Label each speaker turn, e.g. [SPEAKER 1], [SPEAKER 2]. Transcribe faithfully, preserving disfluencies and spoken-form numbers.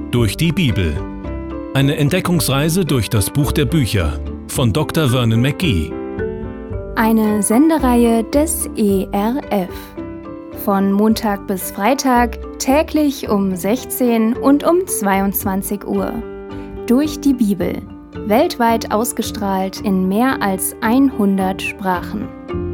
[SPEAKER 1] Durch die Bibel. Eine Entdeckungsreise durch das Buch der Bücher von Doktor Vernon McGee.
[SPEAKER 2] Eine Sendereihe des E R F. Von Montag bis Freitag, täglich um sechzehn und um zweiundzwanzig Uhr. Durch die Bibel. Weltweit ausgestrahlt in mehr als hundert Sprachen.